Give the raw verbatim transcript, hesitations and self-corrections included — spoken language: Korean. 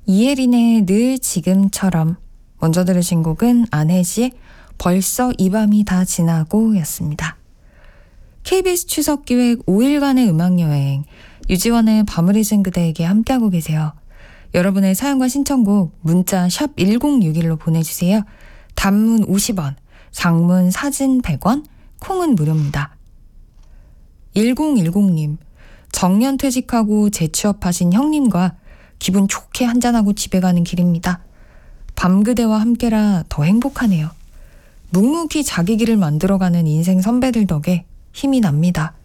이혜린의 늘 지금처럼. 먼저 들으신 곡은 안혜지의 벌써 이 밤이 다 지나고 였습니다. 케이비에스 추석기획 오 일간의 음악여행, 유지원의 밤을 잊은 그대에게 함께하고 계세요. 여러분의 사연과 신청곡 문자 샵 일공육일로 보내주세요. 단문 오십 원, 장문 사진 백 원, 콩은 무료입니다. 일공일공님, 정년 퇴직하고 재취업하신 형님과 기분 좋게 한잔하고 집에 가는 길입니다. 밤 그대와 함께라 더 행복하네요. 묵묵히 자기 길을 만들어가는 인생 선배들 덕에 힘이 납니다.